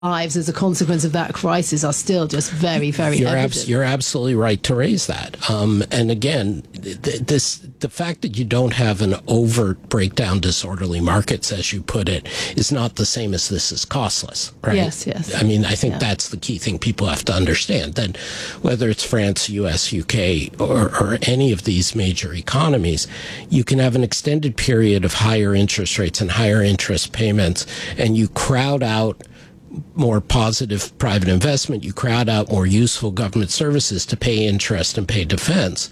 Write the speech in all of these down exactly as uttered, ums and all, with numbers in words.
lives as a consequence of that crisis are still just very, very you're evident. Abs- you're absolutely right to raise that. Um, and again, th- this the fact that you don't have an overt breakdown disorderly markets, as you put it, is not the same as this is costless, right? Yes, yes. I mean, I think yeah. that's the key thing people have to understand. That whether it's France, U S, U K, or, or any of these major economies, you can have an extended period of higher interest rates and higher interest payments, and you crowd out more positive private investment, you crowd out more useful government services to pay interest and pay defense,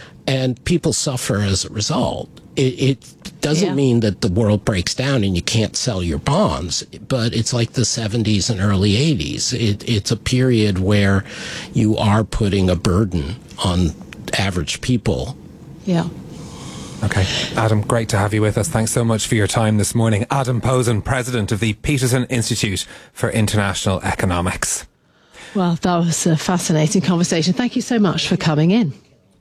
and people suffer as a result. It, it doesn't yeah. mean that the world breaks down and you can't sell your bonds, but it's like the seventies and early eighties. It, it's a period where you are putting a burden on average people. Yeah. Okay. Adam, great to have you with us. Thanks so much for your time this morning. Adam Posen, President of the Peterson Institute for International Economics. Well, that was a fascinating conversation. Thank you so much for coming in.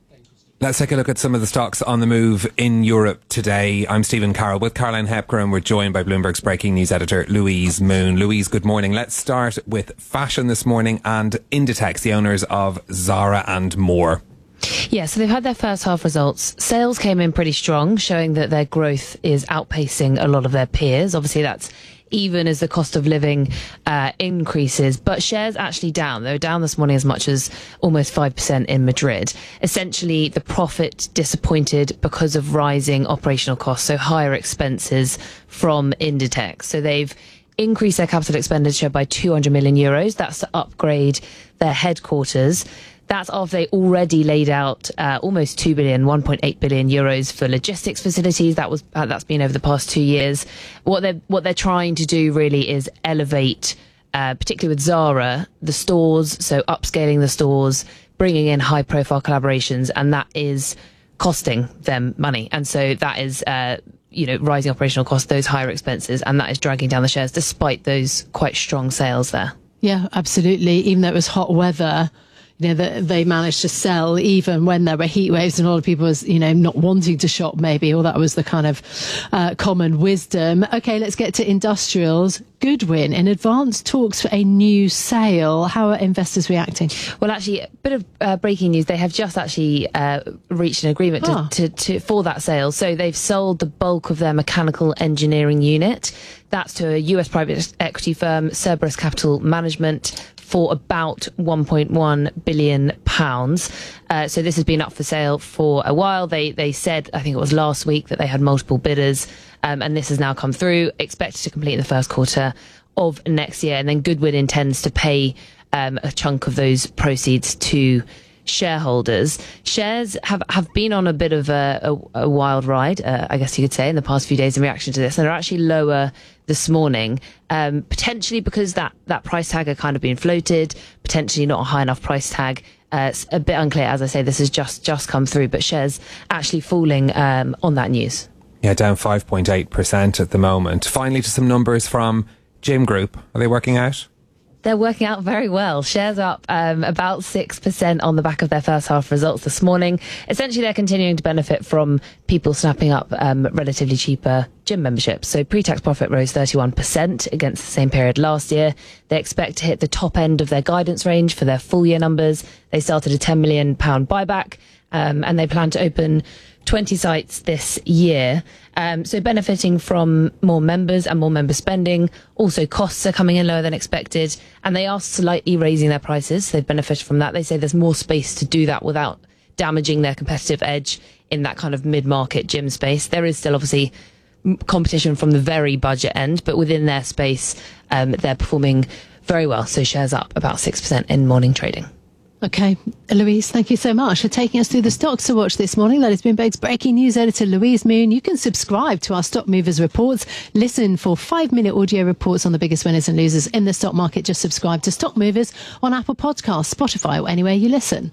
Let's take a look at some of the stocks on the move in Europe today. I'm Stephen Carroll with Caroline Hepker, and we're joined by Bloomberg's breaking news editor, Louise Moon. Louise, good morning. Let's start with fashion this morning and Inditex, the owners of Zara and more. Yeah, so they've had their first half results. Sales came in pretty strong, showing that their growth is outpacing a lot of their peers. Obviously, that's even as the cost of living uh, increases. But shares actually down. They were down this morning as much as almost five percent in Madrid. Essentially, the profit disappointed because of rising operational costs, so higher expenses from Inditex. So they've increased their capital expenditure by two hundred million euros. That's to upgrade their headquarters. That's after they already laid out uh, almost two billion, one point eight billion euros for logistics facilities. That was uh, that's been over the past two years. What they're what they're trying to do really is elevate, uh, particularly with Zara, the stores. So upscaling the stores, bringing in high-profile collaborations, and that is costing them money. And so that is, uh, you know, rising operational costs, those higher expenses, and that is dragging down the shares despite those quite strong sales there. Yeah, absolutely. Even though it was hot weather, you know, that they managed to sell even when there were heat waves and a lot of people was, you know, not wanting to shop maybe, or that was the kind of uh, common wisdom. Okay, let's get to industrials. Goodwin in advanced talks for a new sale. How are investors reacting? Well, actually, a bit of uh, breaking news. They have just actually uh, reached an agreement Ah. to, to, to, for that sale. So they've sold the bulk of their mechanical engineering unit. That's to a U S private equity firm, Cerberus Capital Management, for about one point one billion pounds. Uh, so this has been up for sale for a while. They they said, I think it was last week, that they had multiple bidders, um, and this has now come through, expected to complete in the first quarter of next year. And then Goodwin intends to pay um, a chunk of those proceeds to shareholders. Shares have, have been on a bit of a, a, a wild ride, uh, I guess you could say, in the past few days in reaction to this. And they're actually lower this morning, um, potentially because that, that price tag had kind of been floated, potentially not a high enough price tag. Uh, it's a bit unclear. As I say, this has just, just come through, but shares actually falling um, on that news. Yeah, down five point eight percent at the moment. Finally, to some numbers from Gym Group. Are they working out? They're working out very well. Shares up um, about six percent on the back of their first half results this morning. Essentially, they're continuing to benefit from people snapping up um, relatively cheaper gym memberships. So pre-tax profit rose thirty-one percent against the same period last year. They expect to hit the top end of their guidance range for their full year numbers. They started a ten million pounds buyback, um, and they plan to open twenty sites this year. Um, so benefiting from more members and more member spending. Also, costs are coming in lower than expected, and they are slightly raising their prices. They've benefited from that. They say there's more space to do that without damaging their competitive edge in that kind of mid-market gym space. There is still obviously competition from the very budget end, but within their space, um, they're performing very well. So shares up about six percent in morning trading. Okay, Louise, thank you so much for taking us through the stocks to watch this morning. That is Bloomberg's breaking news editor, Louise Moon. You can subscribe to our Stock Movers reports. Listen for five-minute audio reports on the biggest winners and losers in the stock market. Just subscribe to Stock Movers on Apple Podcasts, Spotify, or anywhere you listen.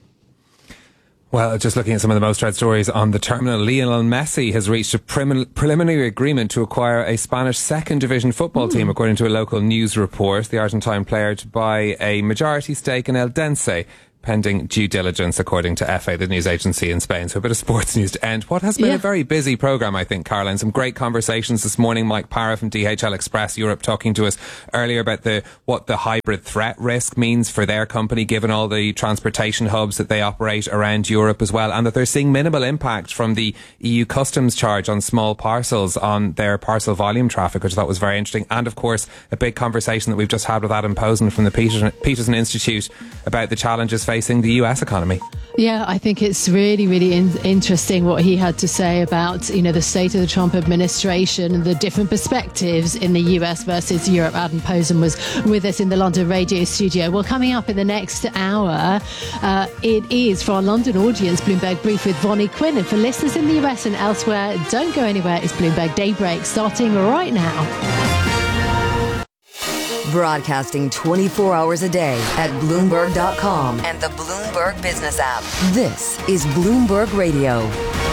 Well, just looking at some of the most read stories on the terminal, Lionel Messi has reached a prim- preliminary agreement to acquire a Spanish second division football mm. team, according to a local news report. The Argentine player to buy a majority stake in El Dense, pending due diligence, according to F A, the news agency in Spain. So a bit of sports news to end. What has been yeah. a very busy programme, I think, Caroline. Some great conversations this morning. Mike Parra from D H L Express Europe talking to us earlier about the what the hybrid threat risk means for their company, given all the transportation hubs that they operate around Europe as well, and that they're seeing minimal impact from the E U customs charge on small parcels on their parcel volume traffic, which I thought was very interesting. And, of course, a big conversation that we've just had with Adam Posen from the Peterson, Peterson Institute about the challenges facing the U S economy. Yeah, I think it's really, really in- interesting what he had to say about, you know, the state of the Trump administration and the different perspectives in the U S versus Europe. Adam Posen was with us in the London radio studio. Well, coming up in the next hour, uh, it is for our London audience, Bloomberg Brief with Vonnie Quinn. And for listeners in the U S and elsewhere, don't go anywhere. It's Bloomberg Daybreak starting right now. Broadcasting twenty-four hours a day at Bloomberg dot com and the Bloomberg Business app. This is Bloomberg Radio.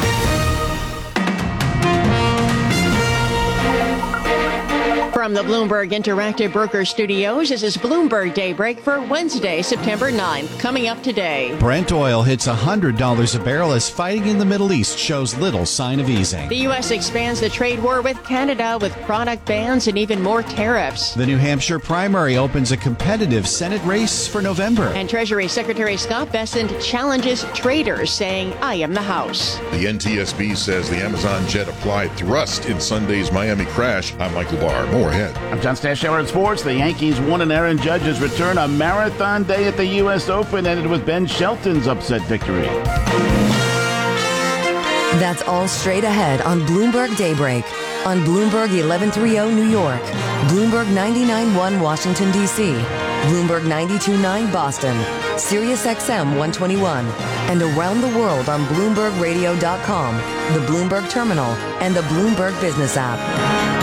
From the Bloomberg Interactive Broker Studios, this is Bloomberg Daybreak for Wednesday, September ninth. Coming up today, Brent oil hits one hundred dollars a barrel as fighting in the Middle East shows little sign of easing. The U S expands the trade war with Canada with product bans and even more tariffs. The New Hampshire primary opens a competitive Senate race for November. And Treasury Secretary Scott Bessent challenges traders, saying, I am the House. The N T S B says the Amazon jet applied thrust in Sunday's Miami crash. I'm Michael Barr. More ahead. I'm John Stashower in sports. The Yankees won an Aaron Judge's return, a marathon day at the U S Open, ended with Ben Shelton's upset victory. That's all straight ahead on Bloomberg Daybreak. On Bloomberg eleven thirty New York, Bloomberg ninety-nine point one Washington, D C, Bloomberg ninety-two point nine Boston, Sirius X M one twenty-one, and around the world on Bloomberg Radio dot com, the Bloomberg Terminal, and the Bloomberg Business app.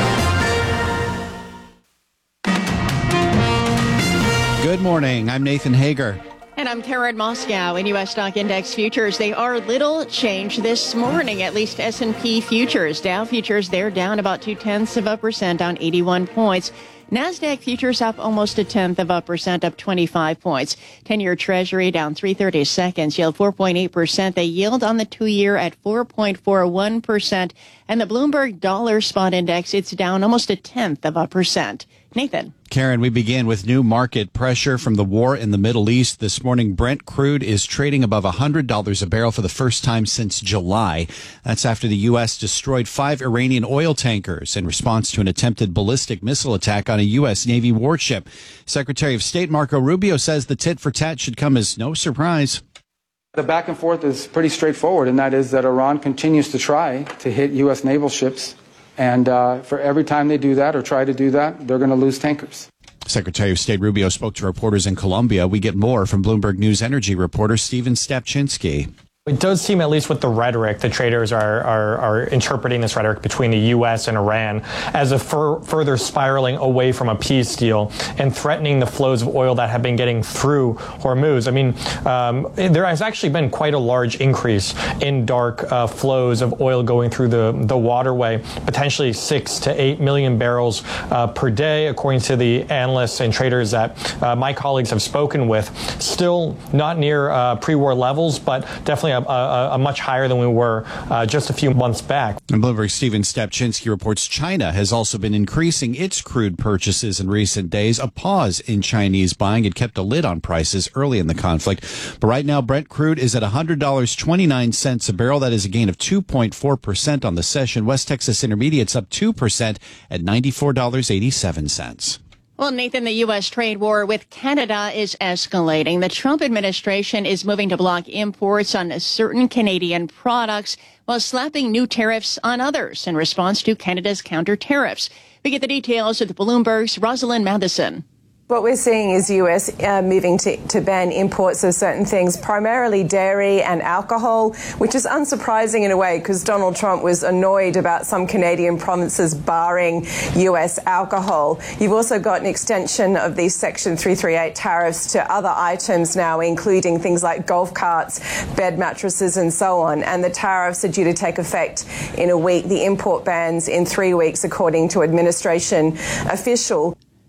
Good morning. I'm Nathan Hager. And I'm Karen Moscow. In U S stock index futures, they are little changed this morning, at least S and P futures. Dow futures, they're down about two-tenths of a percent, down eighty-one points. NASDAQ futures up almost a tenth of a percent, up twenty-five points. ten-year Treasury down three thirty-seconds, yield four point eight percent. They yield on the two-year at four point four one percent. And the Bloomberg Dollar Spot Index, it's down almost a tenth of a percent. Nathan. Karen, we begin with new market pressure from the war in the Middle East. This morning, Brent crude is trading above one hundred dollars a barrel for the first time since July. That's after the U S destroyed five Iranian oil tankers in response to an attempted ballistic missile attack on a U S Navy warship. Secretary of State Marco Rubio says the tit for tat should come as no surprise. The back and forth is pretty straightforward, and that is that Iran continues to try to hit U S naval ships. And uh, for every time they do that or try to do that, they're going to lose tankers. Secretary of State Rubio spoke to reporters in Colombia. We get more from Bloomberg News energy reporter Stephen Stepchinsky. It does seem, at least with the rhetoric, the traders are, are, are interpreting this rhetoric between the U S and Iran as a fur, further spiraling away from a peace deal and threatening the flows of oil that have been getting through Hormuz. I mean, um, there has actually been quite a large increase in dark uh, flows of oil going through the, the waterway, potentially six to eight million barrels uh, per day, according to the analysts and traders that uh, my colleagues have spoken with. Still not near uh, pre-war levels, but definitely a A, a much higher than we were uh, just a few months back. And Bloomberg Stephen Stepchinsky reports China has also been increasing its crude purchases in recent days. A pause in Chinese buying had kept a lid on prices early in the conflict. But right now, Brent crude is at one hundred dollars and twenty-nine cents a barrel. That is a gain of two point four percent on the session. West Texas Intermediate's up two percent at ninety-four dollars and eighty-seven cents. Well, Nathan, the U S trade war with Canada is escalating. The Trump administration is moving to block imports on certain Canadian products while slapping new tariffs on others in response to Canada's counter tariffs. We get the details with Bloomberg's Rosalind Matheson. What we're seeing is U S uh, moving to, to ban imports of certain things, primarily dairy and alcohol, which is unsurprising in a way because Donald Trump was annoyed about some Canadian provinces barring U S alcohol. You've also got an extension of these Section three thirty-eight tariffs to other items now, including things like golf carts, bed mattresses and so on. And the tariffs are due to take effect in a week. The import bans in three weeks, according to administration official.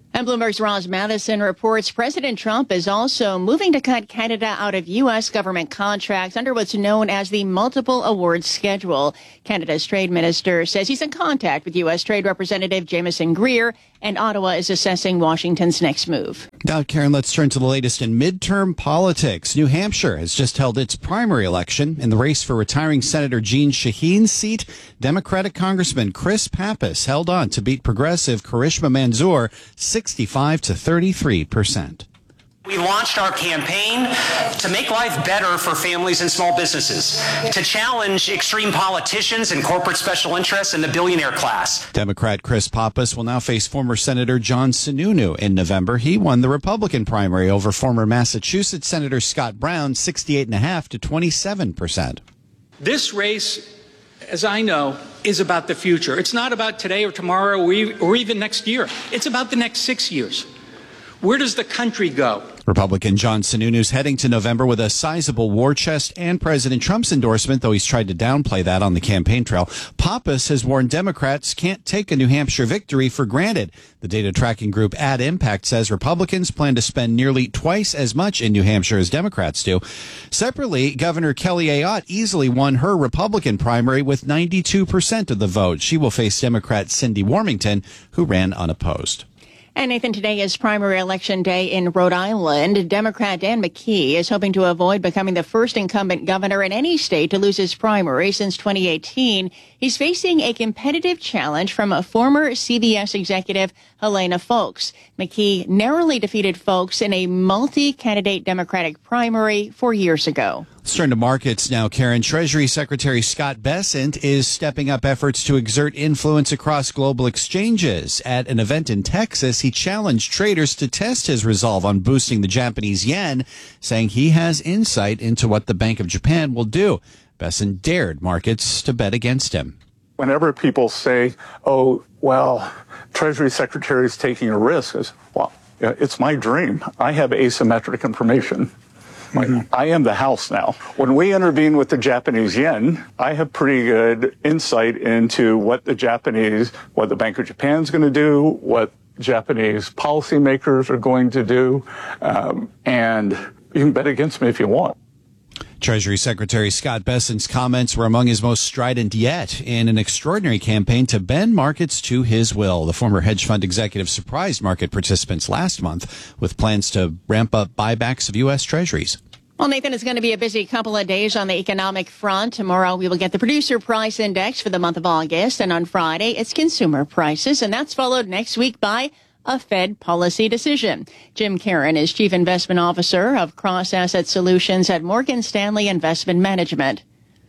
And Bloomberg's Ross Matheson reports President Trump is also moving to cut Canada out of U S government contracts under what's known as the multiple awards schedule. Canada's trade minister says he's in contact with U S Trade Representative Jameson Greer, and Ottawa is assessing Washington's next move. Now, Karen, let's turn to the latest in midterm politics. New Hampshire has just held its primary election. In the race for retiring Senator Jeanne Shaheen's seat, Democratic Congressman Chris Pappas held on to beat progressive Karishma Manzoor sixty-five to thirty-three percent. We launched our campaign to make life better for families and small businesses, to challenge extreme politicians and corporate special interests in the billionaire class. Democrat Chris Pappas will now face former Senator John Sununu in November. He won the Republican primary over former Massachusetts Senator Scott Brown, sixty-eight point five to twenty-seven percent. This race, as I know, is about the future. It's not about today or tomorrow or even next year. It's about the next six years. Where does the country go? Republican John Sununu's heading to November with a sizable war chest and President Trump's endorsement, though he's tried to downplay that on the campaign trail. Pappas has warned Democrats can't take a New Hampshire victory for granted. The data tracking group Ad Impact says Republicans plan to spend nearly twice as much in New Hampshire as Democrats do. Separately, Governor Kelly Ayotte easily won her Republican primary with ninety-two percent of the vote. She will face Democrat Cindy Warmington, who ran unopposed. And Nathan, today is primary election day in Rhode Island. Democrat Dan McKee is hoping to avoid becoming the first incumbent governor in any state to lose his primary since twenty eighteen. He's facing a competitive challenge from a former C B S executive, Helena Foulkes. McKee narrowly defeated Foulkes in a multi-candidate Democratic primary four years ago. Let's turn to markets now, Karen. Treasury Secretary Scott Bessent is stepping up efforts to exert influence across global exchanges. At an event in Texas, he challenged traders to test his resolve on boosting the Japanese yen, saying he has insight into what the Bank of Japan will do. Bessent dared markets to bet against him. Whenever people say, oh, well, Treasury Secretary is taking a risk, is, well, it's my dream. I have asymmetric information. Mm-hmm. I am the house now. When we intervene with the Japanese yen, I have pretty good insight into what the Japanese, what the Bank of Japan is going to do, what Japanese policymakers are going to do, um, and you can bet against me if you want. Treasury Secretary Scott Bessent's comments were among his most strident yet in an extraordinary campaign to bend markets to his will. The former hedge fund executive surprised market participants last month with plans to ramp up buybacks of U S Treasuries. Well, Nathan, it's going to be a busy couple of days on the economic front. Tomorrow we will get the producer price index for the month of August, and on Friday it's consumer prices, and that's followed next week by a Fed policy decision. Jim Caron is Chief Investment Officer of Cross Asset Solutions at Morgan Stanley Investment Management.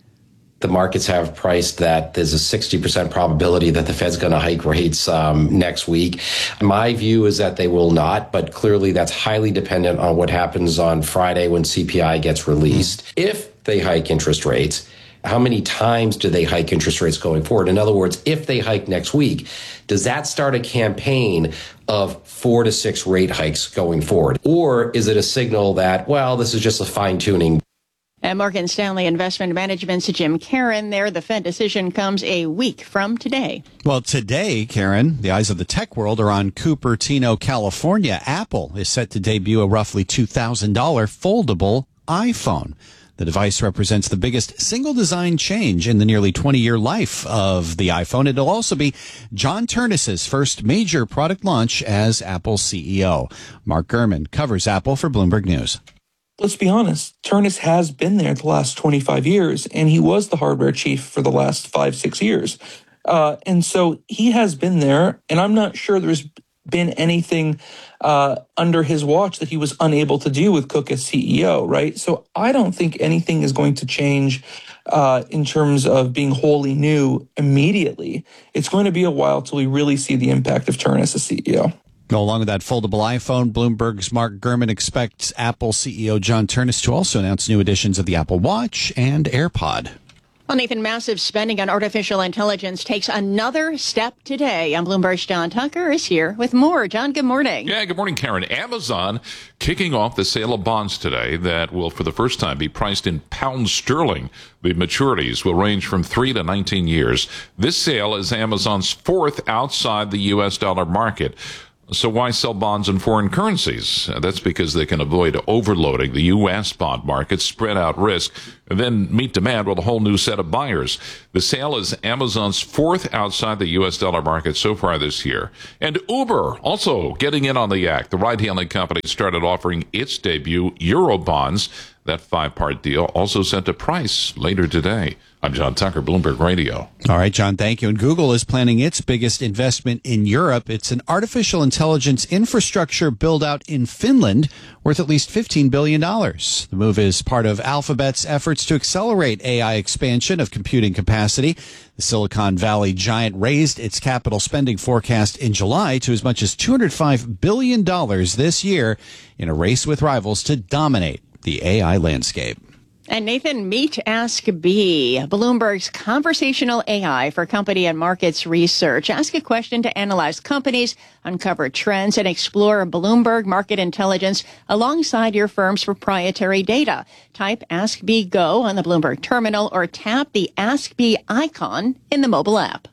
The markets have priced that there's a sixty percent probability that the Fed's going to hike rates um, next week. My view is that they will not, but clearly that's highly dependent on what happens on Friday when C P I gets released. If they hike interest rates, how many times do they hike interest rates going forward? In other words, if they hike next week, does that start a campaign of four to six rate hikes going forward? Or is it a signal that, well, this is just a fine tuning? At Morgan Stanley Investment Management's Jim Caron there. The Fed decision comes a week from today. Well, today, Karen, the eyes of the tech world are on Cupertino, California. Apple is set to debut a roughly two thousand dollars foldable iPhone. The device represents the biggest single design change in the nearly twenty-year life of the iPhone. It'll also be John Ternus's first major product launch as Apple C E O. Mark Gurman covers Apple for Bloomberg News. Let's be honest, Ternus has been there the last twenty-five years, and he was the hardware chief for the last five, six years. Uh, and so he has been there, and I'm not sure there's been anything uh, under his watch that he was unable to do with Cook as C E O, right? So I don't think anything is going to change uh, in terms of being wholly new immediately. It's going to be a while till we really see the impact of Ternus as C E O. Along with that foldable iPhone, Bloomberg's Mark Gurman expects Apple C E O John Ternus to also announce new editions of the Apple Watch and AirPod. Well, Nathan, massive spending on artificial intelligence takes another step today. I'm Bloomberg's John Tucker is here with more. John, good morning. Yeah, good morning, Karen. Amazon kicking off the sale of bonds today that will, for the first time, be priced in pounds sterling. The maturities will range from three to nineteen years. This sale is Amazon's fourth outside the U S dollar market. So why sell bonds in foreign currencies? That's because they can avoid overloading the U S bond market, spread out risk, and then meet demand with a whole new set of buyers. The sale is Amazon's fourth outside the U S dollar market so far this year. And Uber also getting in on the act. The ride-hailing company started offering its debut Euro bonds. That five-part deal also sent a price later today. I'm John Tucker, Bloomberg Radio. All right, John, thank you. And Google is planning its biggest investment in Europe. It's an artificial intelligence infrastructure build-out in Finland worth at least fifteen billion dollars. The move is part of Alphabet's efforts to accelerate A I expansion of computing capacity. The Silicon Valley giant raised its capital spending forecast in July to as much as two hundred five billion dollars this year in a race with rivals to dominate the A I landscape. And Nathan, meet Ask B, Bloomberg's conversational A I for company and markets research. Ask a question to analyze companies, uncover trends, and explore Bloomberg market intelligence alongside your firm's proprietary data. Type Ask B Go on the Bloomberg terminal or tap the Ask B icon in the mobile app.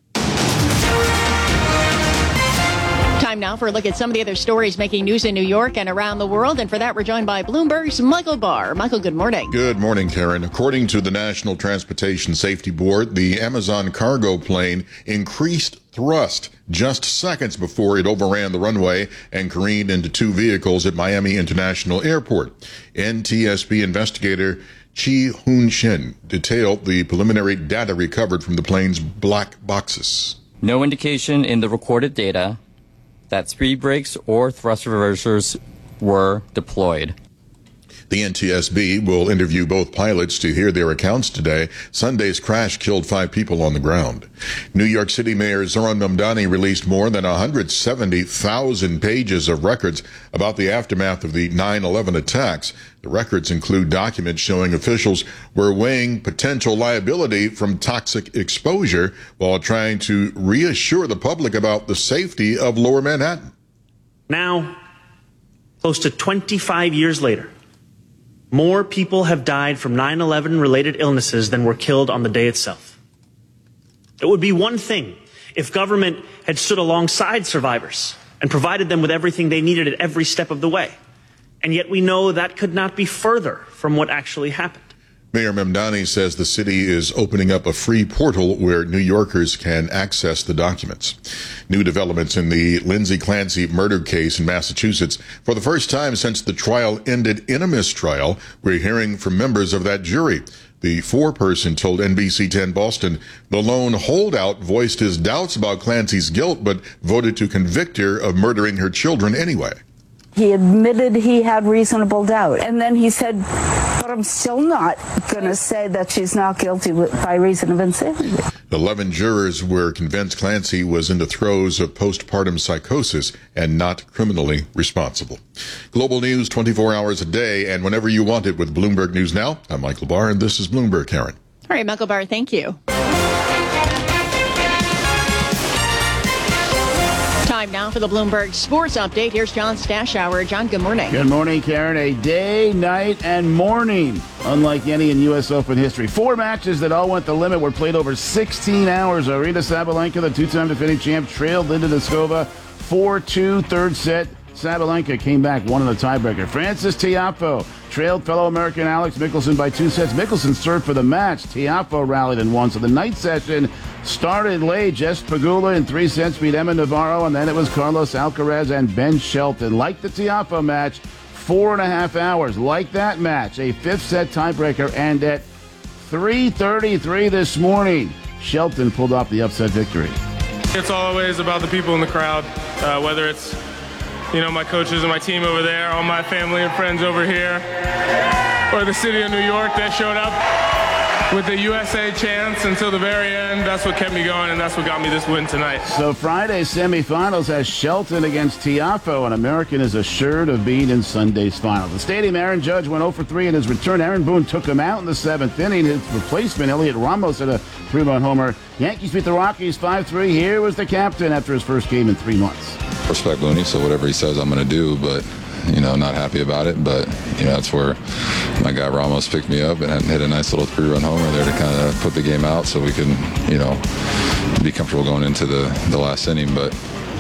Time now for a look at some of the other stories making news in New York and around the world. And for that, we're joined by Bloomberg's Michael Barr. Michael, good morning. Good morning, Karen. According to the National Transportation Safety Board, the Amazon cargo plane increased thrust just seconds before it overran the runway and careened into two vehicles at Miami International Airport. N T S B investigator Chi Hoon Shin detailed the preliminary data recovered from the plane's black boxes. No indication in the recorded data that speed brakes or thrust reversers were deployed. The N T S B will interview both pilots to hear their accounts today. Sunday's crash killed five people on the ground. New York City Mayor Zohran Mamdani released more than one hundred seventy thousand pages of records about the aftermath of the nine eleven attacks. The records include documents showing officials were weighing potential liability from toxic exposure while trying to reassure the public about the safety of Lower Manhattan. Now, close to twenty-five years later, more people have died from nine eleven related illnesses than were killed on the day itself. It would be one thing if government had stood alongside survivors and provided them with everything they needed at every step of the way. And yet we know that could not be further from what actually happened. Mayor Mamdani says the city is opening up a free portal where New Yorkers can access the documents. New developments in the Lindsay Clancy murder case in Massachusetts. For the first time since the trial ended in a mistrial, we're hearing from members of that jury. The foreperson told N B C ten Boston the lone holdout voiced his doubts about Clancy's guilt, but voted to convict her of murdering her children anyway. He admitted he had reasonable doubt. And then he said, but I'm still not going to say that she's not guilty by reason of insanity. Eleven jurors were convinced Clancy was in the throes of postpartum psychosis and not criminally responsible. Global news twenty-four hours a day and whenever you want it with Bloomberg News Now. I'm Michael Barr, and this is Bloomberg, Karen. All right, Michael Barr, thank you. Time now for the Bloomberg Sports Update. Here's John Stashower. John, good morning. Good morning, Karen. A day, night, and morning, unlike any in U S Open history. Four matches that all went the limit were played over sixteen hours. Aryna Sabalenka, the two-time defending champ, trailed Linda Noskova four two, third set. Sabalenka came back, won in the tiebreaker. Frances Tiafoe trailed fellow American Alex Mickelson by two sets. Mickelson served for the match. Tiafoe rallied and won. So the night session started late. Jess Pegula in three sets beat Emma Navarro, and then it was Carlos Alcaraz and Ben Shelton. Like the Tiafoe match, four and a half hours. Like that match, a fifth set tiebreaker, and at three thirty-three this morning, Shelton pulled off the upset victory. It's always about the people in the crowd, uh, whether it's you know, my coaches and my team over there, all my family and friends over here, or the city of New York that showed up with the U S A chants until the very end. That's what kept me going, and that's what got me this win tonight. So Friday's semifinals has Shelton against Tiafoe. An American is assured of being in Sunday's final. The Stadium, Aaron Judge went oh for three in his return. Aaron Boone took him out in the seventh inning. His replacement, Elliot Ramos, had a three-run homer. Yankees beat the Rockies five three. Here was the captain after his first game in three months. Respect Booney, so whatever he says I'm going to do, but, you know, not happy about it. But, you know, that's where my guy Ramos picked me up and hit a nice little three-run homer there to kind of put the game out so we can, you know, be comfortable going into the, the last inning. But,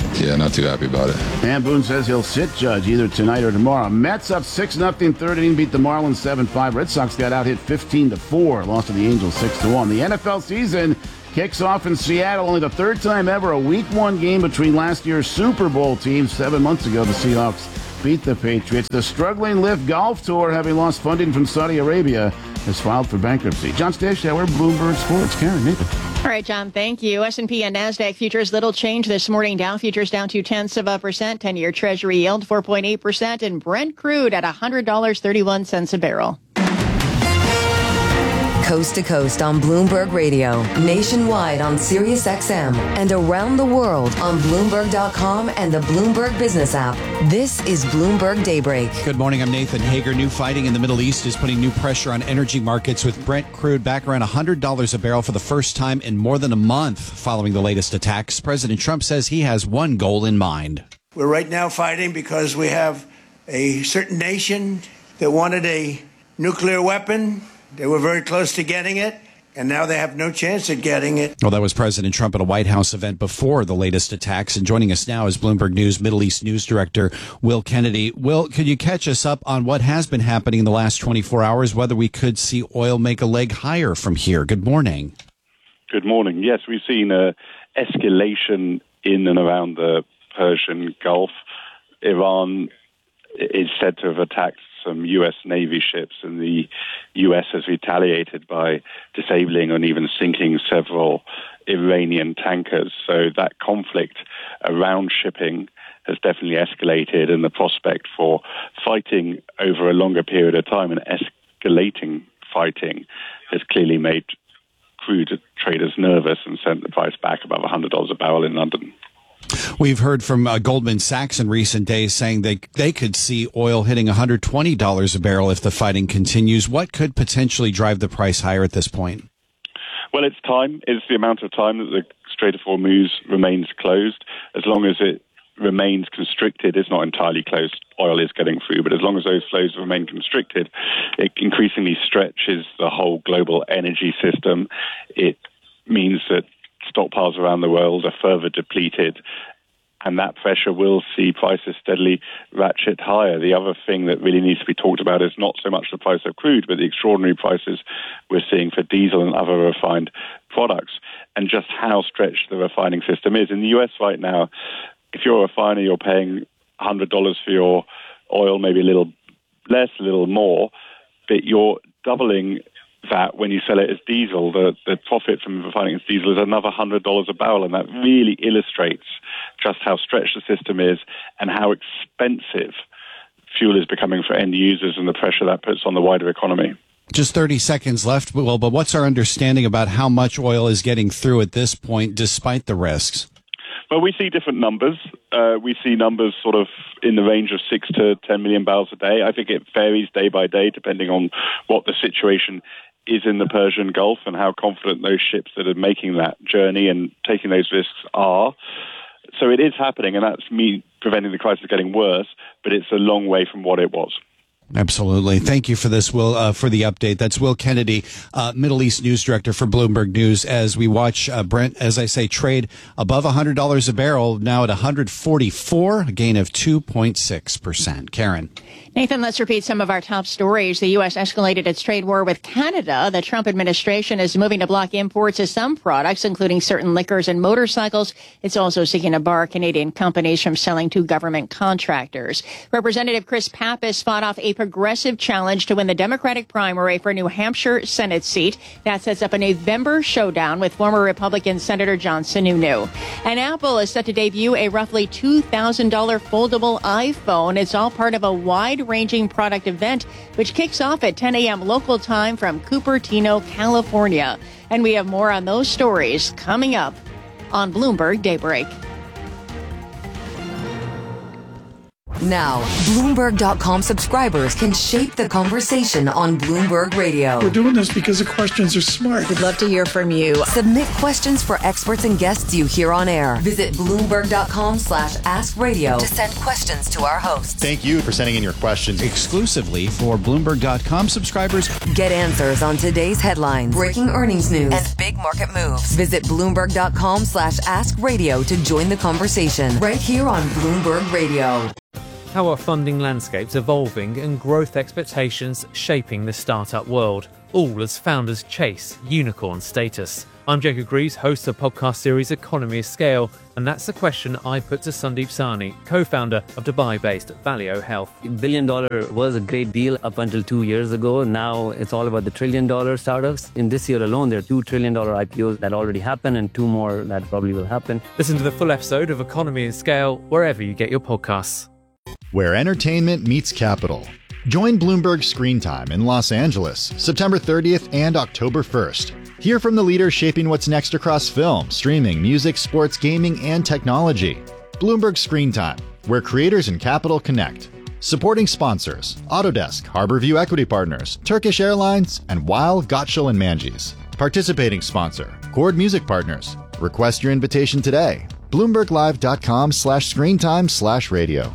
yeah, not too happy about it. And Boone says he'll sit Judge either tonight or tomorrow. Mets up six nothing third inning, beat the Marlins seven five. Red Sox got out hit fifteen to four, lost to the Angels six to one. The N F L season kicks off in Seattle, only the third time ever a week one game between last year's Super Bowl teams. Seven months ago, the Seahawks beat the Patriots. The struggling Lift Golf Tour, having lost funding from Saudi Arabia, has filed for bankruptcy. John Stashauer, Bloomberg Sports. Karen, Nathan. All right, John, thank you. S and P and NASDAQ futures, little change this morning. Dow futures down two-tenths of a percent. ten-year Treasury yield four point eight percent. And Brent crude at one hundred dollars and thirty-one cents a barrel. Coast to coast on Bloomberg Radio, nationwide on Sirius X M, and around the world on Bloomberg dot com and the Bloomberg Business app. This is Bloomberg Daybreak. Good morning, I'm Nathan Hager. New fighting in the Middle East is putting new pressure on energy markets, with Brent crude back around one hundred dollars a barrel for the first time in more than a month following the latest attacks. President Trump says he has one goal in mind. We're right now fighting because we have a certain nation that wanted a nuclear weapon. They were very close to getting it, and now they have no chance at getting it. Well, that was President Trump at a White House event before the latest attacks. And joining us now is Bloomberg News Middle East News Director Will Kennedy. Will, could you catch us up on what has been happening in the last twenty-four hours, whether we could see oil make a leg higher from here? Good morning. Good morning. Yes, we've seen a escalation in and around the Persian Gulf. Iran is said to have attacked some U S Navy ships, and the U S has retaliated by disabling and even sinking several Iranian tankers. So that conflict around shipping has definitely escalated, and the prospect for fighting over a longer period of time and escalating fighting has clearly made crude traders nervous and sent the price back above one hundred dollars a barrel in London. We've heard from uh, Goldman Sachs in recent days saying they they could see oil hitting one hundred twenty dollars a barrel if the fighting continues. What could potentially drive the price higher at this point? Well, it's time. It's the amount of time that the Strait of Hormuz remains closed. As long as it remains constricted, it's not entirely closed, oil is getting through, but as long as those flows remain constricted, it increasingly stretches the whole global energy system. It means that stockpiles around the world are further depleted, and that pressure will see prices steadily ratchet higher. The other thing that really needs to be talked about is not so much the price of crude, but the extraordinary prices we're seeing for diesel and other refined products, and just how stretched the refining system is. In the U S right now, if you're a refiner, you're paying one hundred dollars for your oil, maybe a little less, a little more, but you're doubling that when you sell it as diesel. The, the profit from refining as diesel is another one hundred dollars a barrel, and that really illustrates just how stretched the system is and how expensive fuel is becoming for end users and the pressure that puts on the wider economy. Just thirty seconds left, Will, but what's our understanding about how much oil is getting through at this point despite the risks? Well, we see different numbers. Uh, we see numbers sort of in the range of six to ten million barrels a day. I think it varies day by day depending on what the situation is in the Persian Gulf and how confident those ships that are making that journey and taking those risks are. So it is happening, and that's me preventing the crisis getting worse, but it's a long way from what it was. Absolutely. Thank you for this, Will, uh, for the update. That's Will Kennedy, uh, Middle East News Director for Bloomberg News, as we watch uh, Brent, as I say, trade above one hundred dollars a barrel, now at one hundred forty-four, a gain of two point six percent. Karen. Nathan, let's repeat some of our top stories. The U S escalated its trade war with Canada. The Trump administration is moving to block imports of some products, including certain liquors and motorcycles. It's also seeking to bar Canadian companies from selling to government contractors. Representative Chris Pappas fought off a progressive challenge to win the Democratic primary for a New Hampshire Senate seat. That sets up a November showdown with former Republican Senator John Sununu. And Apple is set to debut a roughly two thousand dollars foldable iPhone. It's all part of a wide-ranging product event, which kicks off at ten a.m. local time from Cupertino, California. And we have more on those stories coming up on Bloomberg Daybreak. Now, Bloomberg dot com subscribers can shape the conversation on Bloomberg Radio. We're doing this because the questions are smart. We'd love to hear from you. Submit questions for experts and guests you hear on air. Visit Bloomberg dot com slash ask radio to send questions to our hosts. Thank you for sending in your questions exclusively for Bloomberg dot com subscribers. Get answers on today's headlines, breaking earnings news, and big market moves. Visit Bloomberg dot com slash ask radio to join the conversation right here on Bloomberg Radio. How are funding landscapes evolving and growth expectations shaping the startup world, all as founders chase unicorn status? I'm Jacob Greaves, host of the podcast series Economy of Scale, and that's the question I put to Sandeep Sahni, co-founder of Dubai-based Valeo Health. Billion dollar was a great deal up until two years ago. Now it's all about the trillion dollar startups. In this year alone, there are two trillion dollar I P Os that already happened and two more that probably will happen. Listen to the full episode of Economy of Scale wherever you get your podcasts. Where entertainment meets capital. Join Bloomberg Screen Time in Los Angeles, September thirtieth and October first. Hear from the leaders shaping what's next across film, streaming, music, sports, gaming, and technology. Bloomberg Screen Time, where creators and capital connect. Supporting sponsors, Autodesk, Harborview Equity Partners, Turkish Airlines, and Weil, Gottschall and Manges. Participating sponsor, Chord Music Partners. Request your invitation today. Bloomberg Live dot com slash screentime slash radio.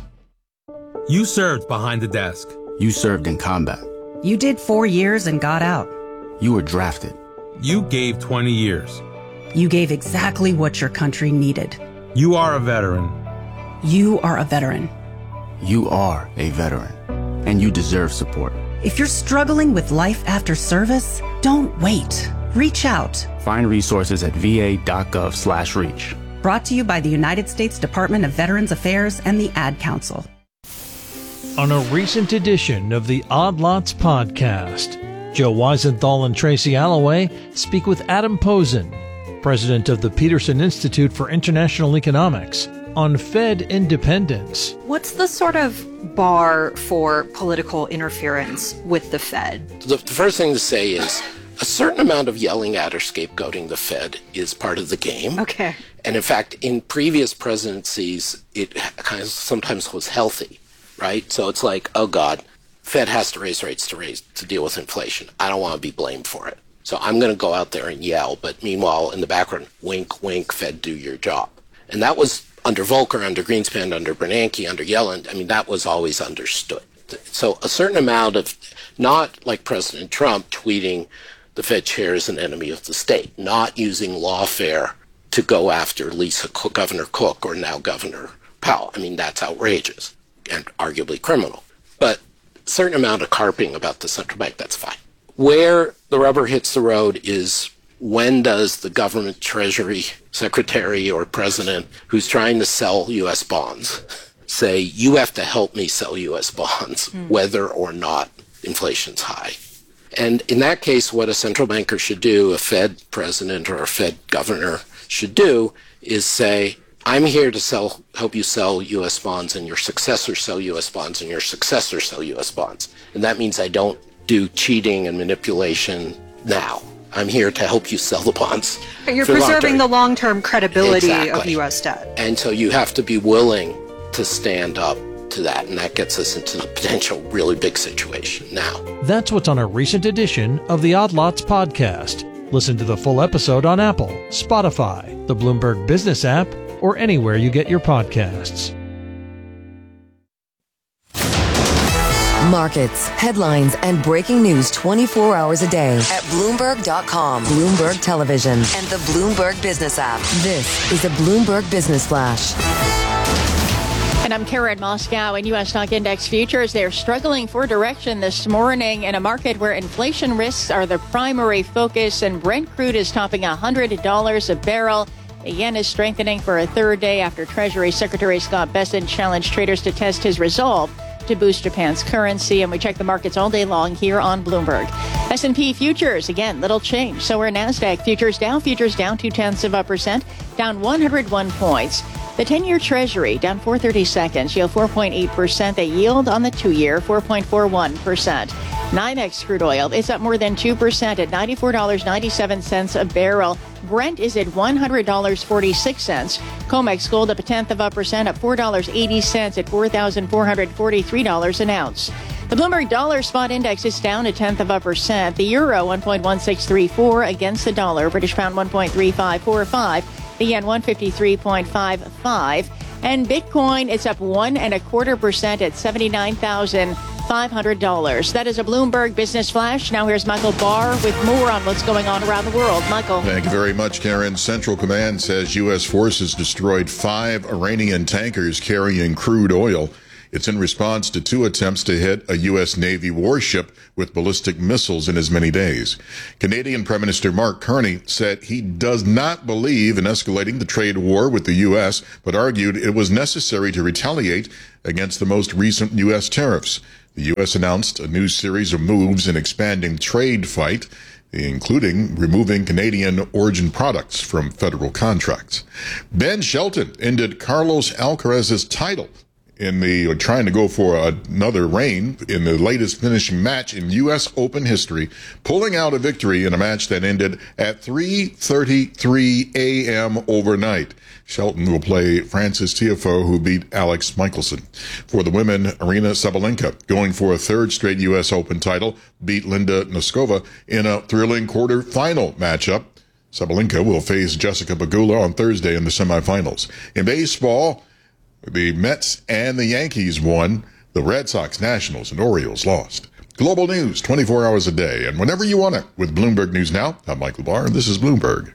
You served behind the desk. You served in combat. You did four years and got out. You were drafted. You gave twenty years. You gave exactly what your country needed. You are a veteran. You are a veteran. You are a veteran, and you deserve support. If you're struggling with life after service, don't wait. Reach out. Find resources at va.gov slash reach. Brought to you by the United States Department of Veterans Affairs and the Ad Council. On a recent edition of the Odd Lots podcast, Joe Weisenthal and Tracy Alloway speak with Adam Posen, president of the Peterson Institute for International Economics, on Fed independence. What's the sort of bar for political interference with the Fed? The, the first thing to say is a certain amount of yelling at or scapegoating the Fed is part of the game. Okay. And in fact, in previous presidencies, it kind of sometimes was healthy. Right? So it's like, oh God, Fed has to raise rates to raise to deal with inflation. I don't want to be blamed for it. So I'm going to go out there and yell. But meanwhile, in the background, wink, wink, Fed, do your job. And that was under Volcker, under Greenspan, under Bernanke, under Yellen. I mean, that was always understood. So a certain amount of, not like President Trump tweeting the Fed chair is an enemy of the state, not using lawfare to go after Lisa Cook, Governor Cook, or now Governor Powell. I mean, that's outrageous and arguably criminal. But a certain amount of carping about the central bank, that's fine. Where the rubber hits the road is when does the government treasury secretary or president who's trying to sell U S bonds say, you have to help me sell U S bonds, mm. whether or not inflation's high. And in that case, what a central banker should do, a Fed president or a Fed governor should do, is say, I'm here to sell, help you sell U S bonds, and your successor sell U S bonds, and your successor sell U S bonds. And that means I don't do cheating and manipulation now. I'm here to help you sell the bonds. But you're preserving the long-term credibility exactly. of U S debt. And so you have to be willing to stand up to that, and that gets us into the potential really big situation now. That's what's on a recent edition of the Odd Lots podcast. Listen to the full episode on Apple, Spotify, the Bloomberg Business app, or anywhere you get your podcasts. Markets, headlines, and breaking news twenty-four hours a day at Bloomberg dot com, Bloomberg Television, and the Bloomberg Business app. This is a Bloomberg Business Flash. And I'm Karen Moscow. In U S stock index futures, they're struggling for direction this morning in a market where inflation risks are the primary focus, and Brent crude is topping one hundred dollars a barrel. The yen is strengthening for a third day after Treasury Secretary Scott Bessent challenged traders to test his resolve to boost Japan's currency. And we check the markets all day long here on Bloomberg. S and P futures, again, little change. So are NASDAQ futures. Dow futures down two-tenths of a percent, down one hundred one points. The ten-year Treasury down four thirty seconds, yield four point eight percent. The yield on the two-year, four point four one percent. NYMEX crude oil is up more than two percent at ninety-four dollars and ninety-seven cents a barrel. Brent is at one hundred dollars and forty-six cents. COMEX gold up a tenth of a percent at four dollars and eighty cents at four thousand four hundred forty-three dollars an ounce. The Bloomberg Dollar Spot Index is down a tenth of a percent. The euro one point one six three four against the dollar. British pound one point three five four five. The yen one fifty-three point five five. And Bitcoin is up one and a quarter percent at seventy-nine thousand five hundred dollars. That is a Bloomberg Business Flash. Now here's Michael Barr with more on what's going on around the world. Michael. Thank you very much, Karen. Central Command says U S forces destroyed five Iranian tankers carrying crude oil. It's in response to two attempts to hit a U S Navy warship with ballistic missiles in as many days. Canadian Prime Minister Mark Carney said he does not believe in escalating the trade war with the U S, but argued it was necessary to retaliate against the most recent U S tariffs. The U S announced a new series of moves in expanding trade fight, including removing Canadian origin products from federal contracts. Ben Shelton ended Carlos Alcaraz's title in the uh, trying to go for another reign in the latest finishing match in U S Open history, pulling out a victory in a match that ended at three thirty-three a.m. overnight. Shelton will play Frances Tiafoe, who beat Alex Michelson. For the women, Aryna Sabalenka, going for a third straight U S Open title, beat Linda Noskova in a thrilling quarterfinal matchup. Sabalenka will face Jessica Pegula on Thursday in the semifinals. In baseball, the Mets and the Yankees won. The Red Sox, Nationals, and Orioles lost. Global news, twenty-four hours a day, and whenever you want it. With Bloomberg News Now, I'm Michael Barr, and this is Bloomberg.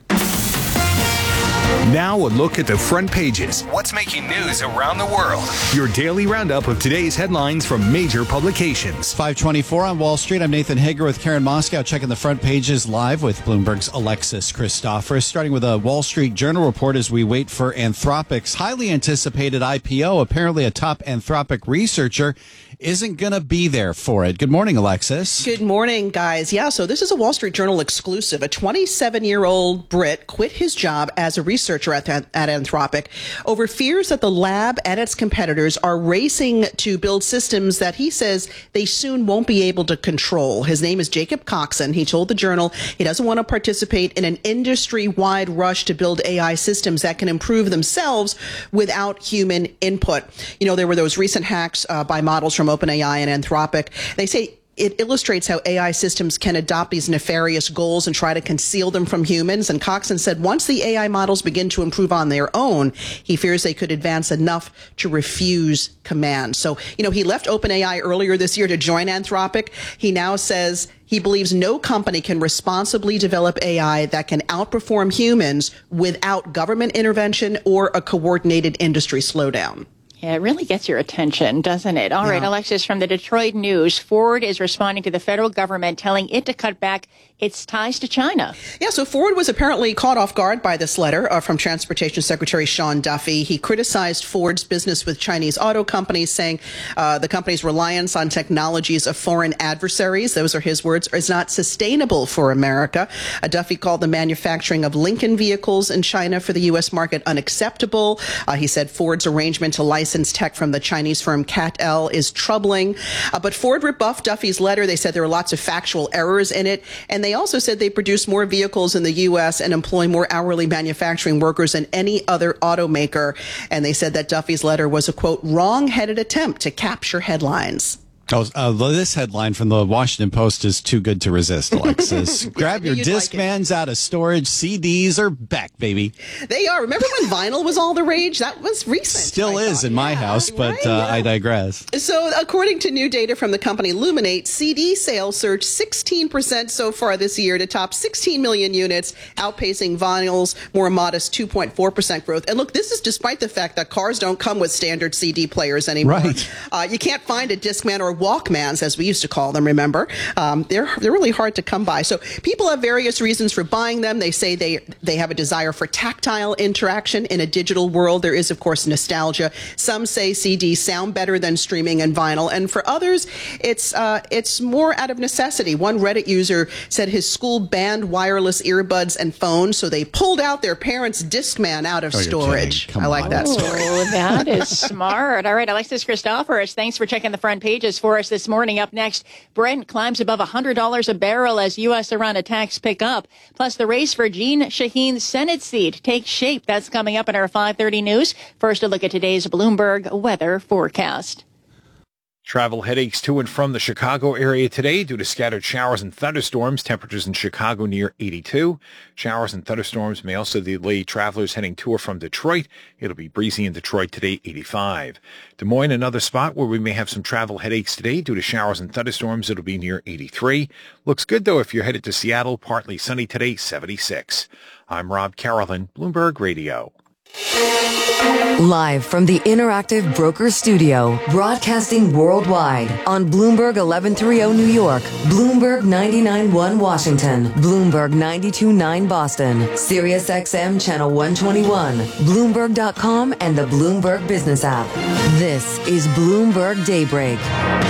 Now a look at the front pages. What's making news around the world? Your daily roundup of today's headlines from major publications. five twenty-four on Wall Street. I'm Nathan Hager with Karen Moscow, checking the front pages live with Bloomberg's Alexis Christoforous. Starting with a Wall Street Journal report as we wait for Anthropic's highly anticipated I P O. Apparently a top Anthropic researcher isn't going to be there for it. Good morning, Alexis. Good morning, guys. Yeah, so this is a Wall Street Journal exclusive. A twenty-seven-year-old Brit quit his job as a researcher at, at Anthropic over fears that the lab and its competitors are racing to build systems that he says they soon won't be able to control. His name is Jacob Coxon. He told the Journal he doesn't want to participate in an industry-wide rush to build A I systems that can improve themselves without human input. You know, there were those recent hacks uh, by models from OpenAI and Anthropic. They say it illustrates how A I systems can adopt these nefarious goals and try to conceal them from humans. And Coxon said once the A I models begin to improve on their own, he fears they could advance enough to refuse command. So, you know, he left OpenAI earlier this year to join Anthropic. He now says he believes no company can responsibly develop A I that can outperform humans without government intervention or a coordinated industry slowdown. Yeah, it really gets your attention, doesn't it? All yeah. right, Alexis, from the Detroit News, Ford is responding to the federal government telling it to cut back its ties to China. Yeah, so Ford was apparently caught off guard by this letter uh, from Transportation Secretary Sean Duffy. He criticized Ford's business with Chinese auto companies, saying uh, the company's reliance on technologies of foreign adversaries, those are his words, is not sustainable for America. Uh, Duffy called the manufacturing of Lincoln vehicles in China for the U S market unacceptable. Uh, he said Ford's arrangement to license tech from the Chinese firm C A T L is troubling. Uh, but Ford rebuffed Duffy's letter. They said there were lots of factual errors in it, and they They also said they produce more vehicles in the U S and employ more hourly manufacturing workers than any other automaker. And they said that Duffy's letter was a, quote, wrong-headed attempt to capture headlines. Oh, uh, this headline from the Washington Post is too good to resist, Alexis. Grab your Discmans like out of storage. C Ds are back, baby. They are. Remember when vinyl was all the rage? That was recent. Still I is thought. in my yeah, house, but right? uh, yeah. I digress. So according to new data from the company Luminate, C D sales surged sixteen percent so far this year to top sixteen million units, outpacing vinyl's more modest two point four percent growth. And look, this is despite the fact that cars don't come with standard C D players anymore. Right. Uh, you can't find a Discman or Walkmans, as we used to call them, remember? Um, they're they're really hard to come by. So people have various reasons for buying them. They say they, they have a desire for tactile interaction in a digital world. There is, of course, nostalgia. Some say C Ds sound better than streaming and vinyl. And for others, it's uh, it's more out of necessity. One Reddit user said his school banned wireless earbuds and phones, so they pulled out their parents' Discman out of oh, storage. I like on. that story. Oh, that is smart. All right, Alexis Christoforous, thanks for checking the front pages for for us this morning. Up next, Brent climbs above one hundred dollars a barrel as U S Iran attacks pick up. Plus, the race for Jeanne Shaheen's Senate seat takes shape. That's coming up in our five thirty news. First, a look at today's Bloomberg weather forecast. Travel headaches to and from the Chicago area today due to scattered showers and thunderstorms. Temperatures in Chicago near eighty-two. Showers and thunderstorms may also delay travelers heading to or from Detroit. It'll be breezy in Detroit today, eighty-five. Des Moines, another spot where we may have some travel headaches today due to showers and thunderstorms. It'll be near eighty-three. Looks good, though, if you're headed to Seattle. Partly sunny today, seventy-six. I'm Rob Carolyn, Bloomberg Radio. Live from the Interactive Broker Studio, broadcasting worldwide on Bloomberg eleven thirty New York, Bloomberg ninety-nine point one Washington, Bloomberg ninety-two point nine Boston, Sirius X M Channel one twenty-one, Bloomberg dot com, and the Bloomberg Business app. This is Bloomberg Daybreak.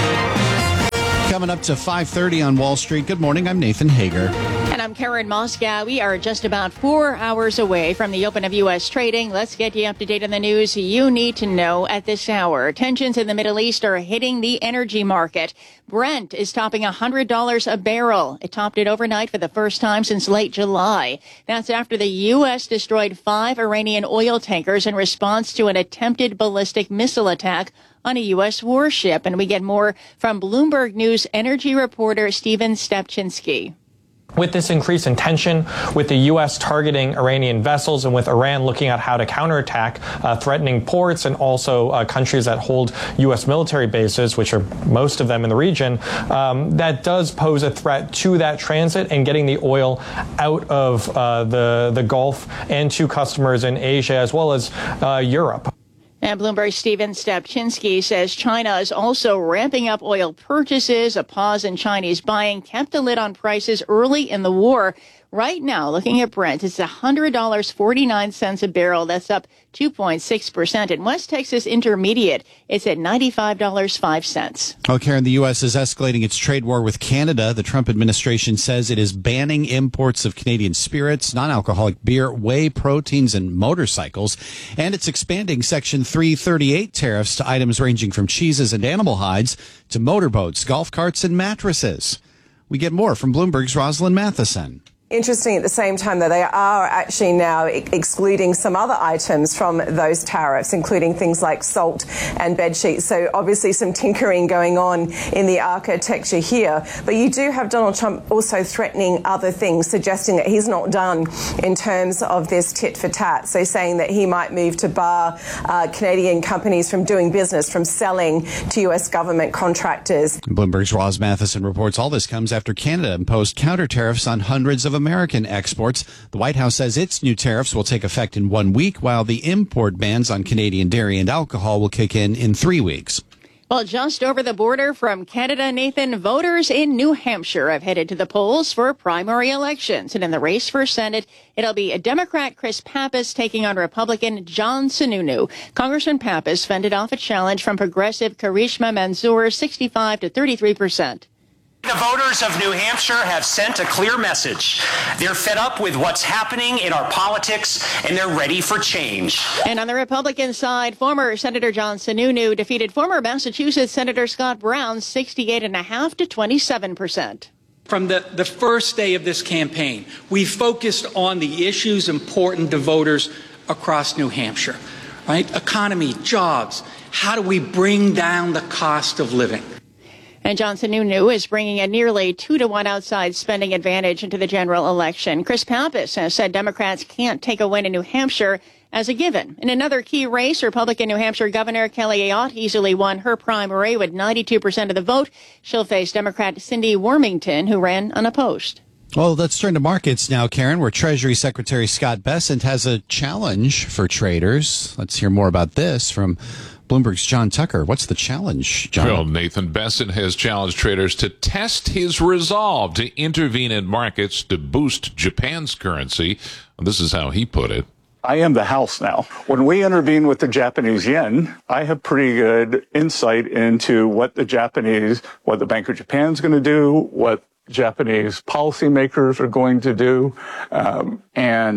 Coming up to five thirty on Wall Street. Good morning. I'm Nathan Hager. And I'm Karen Moscow. We are just about four hours away from the open of U S trading. Let's get you up to date on the news you need to know at this hour. Tensions in the Middle East are hitting the energy market. Brent is topping one hundred dollars a barrel. It topped it overnight for the first time since late July. That's after the U S destroyed five Iranian oil tankers in response to an attempted ballistic missile attack on a U S warship. And we get more from Bloomberg News energy reporter Stephen Stepchinsky. With this increase in tension, with the U S targeting Iranian vessels and with Iran looking at how to counterattack, uh, threatening ports and also uh, countries that hold U S military bases, which are most of them in the region, um, that does pose a threat to that transit and getting the oil out of uh, the, the Gulf and to customers in Asia as well as uh, Europe. And Bloomberg's Stephen Stepchinsky says China is also ramping up oil purchases. A pause in Chinese buying kept a lid on prices early in the war. Right now, looking at Brent, it's one hundred dollars and forty-nine cents a barrel. That's up two point six percent. In West Texas Intermediate, it's at ninety-five dollars and five cents. Oh, Karen, the U S is escalating its trade war with Canada. The Trump administration says it is banning imports of Canadian spirits, non-alcoholic beer, whey proteins, and motorcycles. And it's expanding Section three thirty-eight tariffs to items ranging from cheeses and animal hides to motorboats, golf carts, and mattresses. We get more from Bloomberg's Rosalind Matheson. Interesting at the same time that they are actually now excluding some other items from those tariffs, including things like salt and bed sheets. So obviously some tinkering going on in the architecture here. But you do have Donald Trump also threatening other things, suggesting that he's not done in terms of this tit for tat. So saying that he might move to bar uh, Canadian companies from doing business, from selling to U S government contractors. Bloomberg's Roz Matheson reports all this comes after Canada imposed counter tariffs on hundreds of American exports. The White House says its new tariffs will take effect in one week, while the import bans on Canadian dairy and alcohol will kick in in three weeks. Well, just over the border from Canada, Nathan, voters in New Hampshire have headed to the polls for primary elections. And in the race for Senate, it'll be a Democrat Chris Pappas taking on Republican John Sununu. Congressman Pappas fended off a challenge from progressive Karishma Manzoor, sixty-five to thirty-three percent. The voters of New Hampshire have sent a clear message. They're fed up with what's happening in our politics, and they're ready for change. And on the Republican side, former Senator John Sununu defeated former Massachusetts Senator Scott Brown sixty-eight point five to twenty-seven percent. From the, the first day of this campaign, we focused on the issues important to voters across New Hampshire, right? Economy, jobs. How do we bring down the cost of living? And John Sununu is bringing a nearly two to one outside spending advantage into the general election. Chris Pappas has said Democrats can't take a win in New Hampshire as a given. In another key race, Republican New Hampshire Governor Kelly Ayotte easily won her primary with ninety-two percent of the vote. She'll face Democrat Cindy Wormington, who ran unopposed. Well, let's turn to markets now, Karen, where Treasury Secretary Scott Bessent has a challenge for traders. Let's hear more about this from Bloomberg's John Tucker. What's the challenge, John? Well, Nathan Bessent has challenged traders to test his resolve to intervene in markets to boost Japan's currency. This is how he put it. I am the house now. When we intervene with the Japanese yen, I have pretty good insight into what the Japanese, what the Bank of Japan is going to do, what Japanese policymakers are going to do. Um, and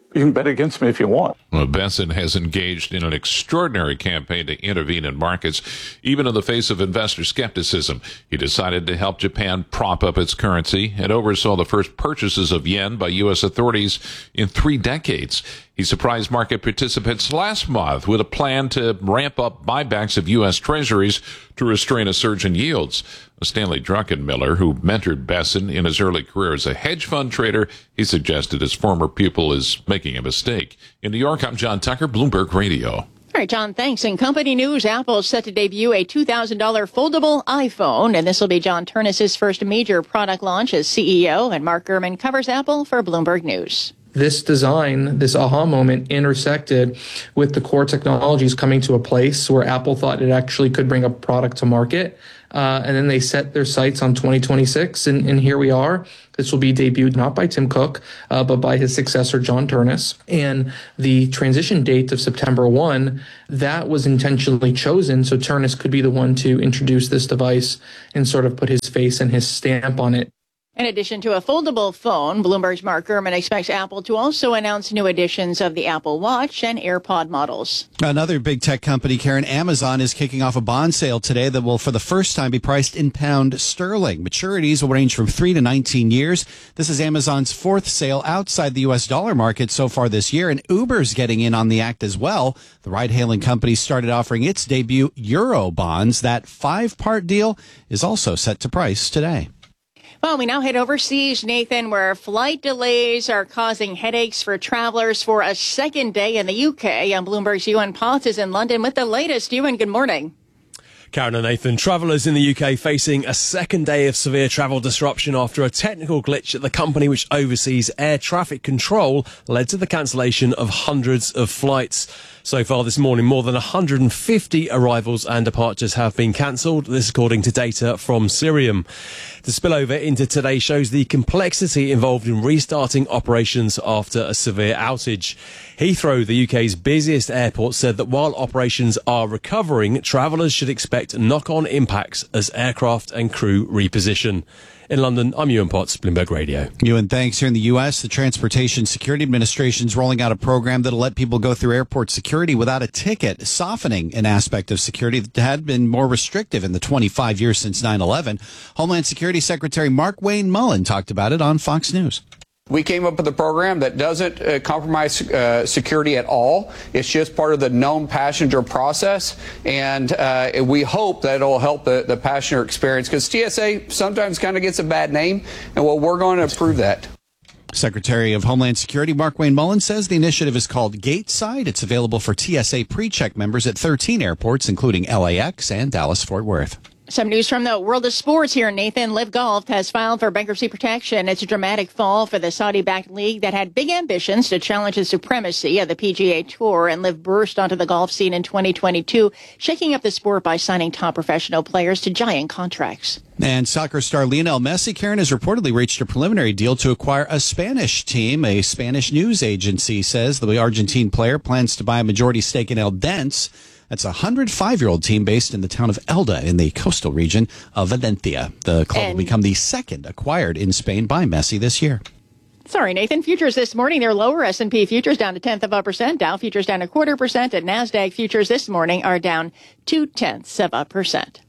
you can bet against me if you want. Well, Bessent has engaged in an extraordinary campaign to intervene in markets, even in the face of investor skepticism. He decided to help Japan prop up its currency and oversaw the first purchases of yen by U S authorities in three decades. He surprised market participants last month with a plan to ramp up buybacks of U S treasuries to restrain a surge in yields. Stanley Druckenmiller, who mentored Bessent in his early career as a hedge fund trader, he suggested his former pupil is making a mistake. In New York, I'm John Tucker, Bloomberg Radio. All right, John, thanks. In company news, Apple is set to debut a two thousand dollars foldable iPhone, and this will be John Ternus's first major product launch as C E O, and Mark Gurman covers Apple for Bloomberg News. This design, this aha moment, intersected with the core technologies coming to a place where Apple thought it actually could bring a product to market. Uh, and then they set their sights on twenty twenty-six, and, and here we are. This will be debuted not by Tim Cook, uh, but by his successor, John Ternus. And the transition date of September first, that was intentionally chosen so Ternus could be the one to introduce this device and sort of put his face and his stamp on it. In addition to a foldable phone, Bloomberg's Mark Gurman expects Apple to also announce new editions of the Apple Watch and AirPod models. Another big tech company, Karen, Amazon, is kicking off a bond sale today that will, for the first time, be priced in pound sterling. Maturities will range from three to nineteen years. This is Amazon's fourth sale outside the U S dollar market so far this year, and Uber's getting in on the act as well. The ride-hailing company started offering its debut Euro bonds. That five-part deal is also set to price today. Well, we now head overseas, Nathan, where flight delays are causing headaches for travelers for a second day in the U K. And Bloomberg's Ewan Potts is in London with the latest. Ewan, good morning. Karen and Nathan, travellers in the U K facing a second day of severe travel disruption after a technical glitch at the company which oversees air traffic control led to the cancellation of hundreds of flights. So far this morning, more than one hundred fifty arrivals and departures have been cancelled, this according to data from Cirium. The spillover into today shows the complexity involved in restarting operations after a severe outage. Heathrow, the U K's busiest airport, said that while operations are recovering, travellers should expect knock-on impacts as aircraft and crew reposition. In London, I'm Ewan Potts, Bloomberg Radio. Ewan, thanks. Here in the U S, the Transportation Security Administration is rolling out a program that'll let people go through airport security without a ticket, softening an aspect of security that had been more restrictive in the twenty-five years since nine eleven. Homeland Security Secretary Markwayne Mullin talked about it on Fox News. We came up with a program that doesn't uh, compromise uh, security at all. It's just part of the known passenger process, and uh, we hope that it'll help the, the passenger experience, because T S A sometimes kind of gets a bad name, and well, we're going to improve that. Secretary of Homeland Security Markwayne Mullin says the initiative is called Gateside. It's available for T S A PreCheck members at thirteen airports, including L A X and Dallas-Fort Worth. Some news from the world of sports here, Nathan. Liv Golf has filed for bankruptcy protection. It's a dramatic fall for the Saudi-backed league that had big ambitions to challenge the supremacy of the P G A Tour, and Liv burst onto the golf scene in twenty twenty-two, shaking up the sport by signing top professional players to giant contracts. And soccer star Lionel Messi, Karen, has reportedly reached a preliminary deal to acquire a Spanish team. A Spanish news agency says the Argentine player plans to buy a majority stake in El Dens. That's a one hundred five-year-old team based in the town of Elda in the coastal region of Valencia. The club and will become the second acquired in Spain by Messi this year. Sorry, Nathan. Futures this morning, they're lower. S and P futures down a tenth of a percent. Dow futures down a quarter percent. And NASDAQ futures this morning are down two-tenths of a percent.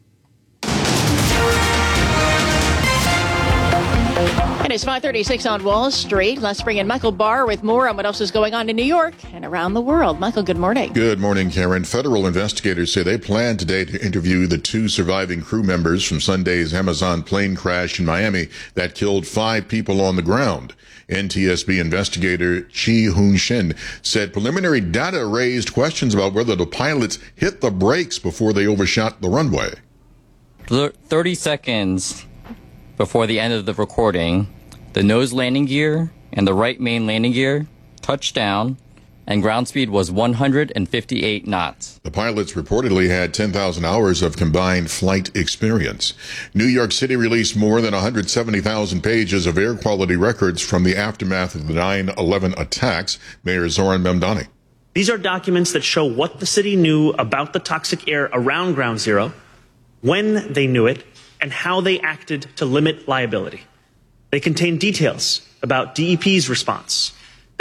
And it's five thirty-six on Wall Street. Let's bring in Michael Barr with more on what else is going on in New York and around the world. Michael, good morning. Good morning, Karen. Federal investigators say they plan today to interview the two surviving crew members from Sunday's Amazon plane crash in Miami that killed five people on the ground. N T S B investigator Chi Hoon Shin said preliminary data raised questions about whether the pilots hit the brakes before they overshot the runway. thirty seconds before the end of the recording, the nose landing gear and the right main landing gear touched down, and ground speed was one hundred fifty-eight knots. The pilots reportedly had ten thousand hours of combined flight experience. New York City released more than one hundred seventy thousand pages of air quality records from the aftermath of the nine eleven attacks. Mayor Zoran Mamdani. These are documents that show what the city knew about the toxic air around Ground Zero, when they knew it, and how they acted to limit liability. They contain details about D E P's response. They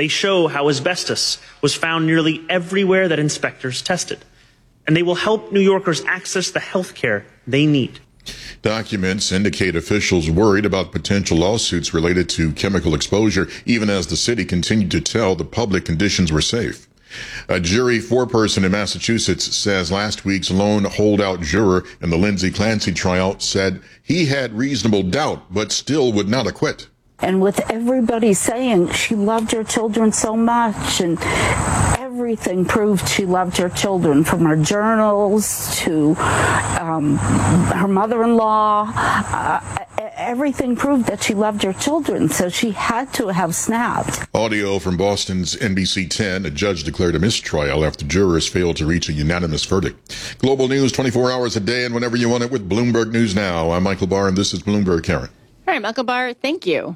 They show how asbestos was found nearly everywhere that inspectors tested. And they will help New Yorkers access the health care they need. Documents indicate officials worried about potential lawsuits related to chemical exposure, even as the city continued to tell the public conditions were safe. A jury foreperson in Massachusetts says last week's lone holdout juror in the Lindsay Clancy trial said he had reasonable doubt, but still would not acquit. And with everybody saying she loved her children so much, and everything proved she loved her children, from her journals to um, her mother-in-law, uh, everything proved that she loved her children, so she had to have snapped. Audio from Boston's N B C ten. A judge declared a mistrial after jurors failed to reach a unanimous verdict. Global news twenty-four hours a day and whenever you want it with Bloomberg News Now. I'm Michael Barr, and this is Bloomberg. Karen. All right, Michael Barr, thank you.